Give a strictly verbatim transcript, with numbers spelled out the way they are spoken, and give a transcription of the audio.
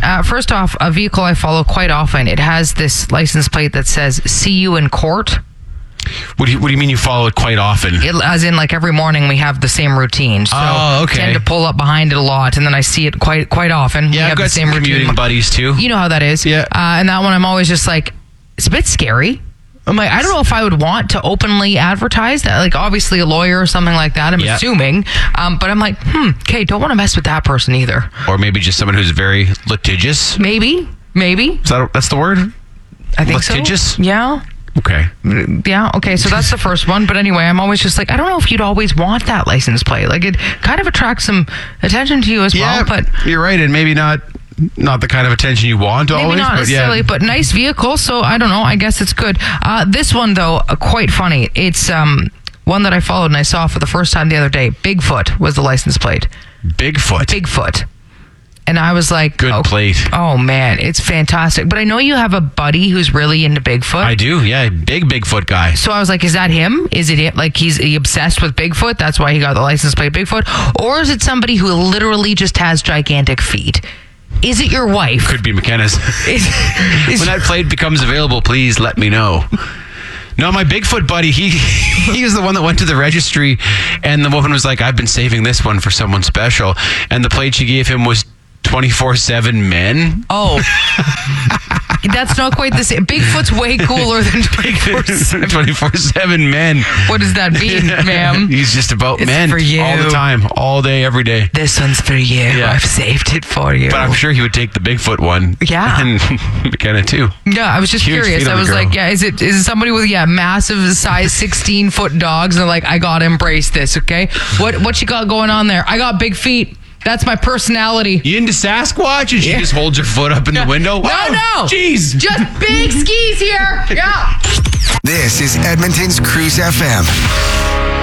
uh, first off, a vehicle I follow quite often, it has this license plate that says, see you in court. What do you, what do you mean you follow it quite often? It, as in, like, every morning we have the same routine. So Oh, okay. I tend to pull up behind it a lot, and then I see it quite quite often. We Yeah, have I've the got same some routine. commuting buddies too. You know how that is. Yeah. Uh, and that one, I'm always just like, it's a bit scary. I'm like, I don't know if I would want to openly advertise that. Like, obviously a lawyer or something like that, I'm Yeah. assuming. Um, but I'm like, hmm, okay, don't want to mess with that person either. Or maybe just someone who's very litigious. Maybe, maybe. Is that, that's the word? I think Litigious? so. Yeah. Okay. Yeah, okay, so that's the first one. But anyway, I'm always just like, I don't know if you'd always want that license plate. Like, it kind of attracts some attention to you as Yeah, well, but you're right. And maybe not not the kind of attention you want maybe always. not but necessarily, yeah. but nice vehicle, so I don't know, I guess it's good. Uh, this one, though, uh, quite funny. It's um one that I followed and I saw for the first time the other day. Bigfoot was the license plate. Bigfoot. Bigfoot. And I was like... Good oh, plate. Oh, man, it's fantastic. But I know you have a buddy who's really into Bigfoot. I do, yeah. Big Bigfoot guy. So I was like, is that him? Is it him? Like, he's he obsessed with Bigfoot? That's why he got the license plate Bigfoot? Or is it somebody who literally just has gigantic feet? Is it your wife? Could be McKenna's. Is, is, When that plate becomes available, please let me know. No, my Bigfoot buddy, he he was the one that went to the registry, and the woman was like, I've been saving this one for someone special. And the plate she gave him was twenty-four seven men. oh. That's not quite the same. Bigfoot's way cooler than twenty-four seven. twenty-four seven men. What does that mean, ma'am? He's just about It's men for you. all the time, all day, every day. This one's for you. Yeah. I've saved it for you. But I'm sure he would take the Bigfoot one. Yeah. And McKenna too. Yeah, I was just Huge curious. feet on I the was girl. like, yeah, is it is it somebody with yeah massive size sixteen foot dogs? And they're like, I gotta embrace this. Okay, what what you got going on there? I got big feet. That's my personality. You into Sasquatch? And she just holds her foot up in the window. No, Wow, no. Jeez. Just big skis here. Yeah. This is Edmonton's Cruise F M.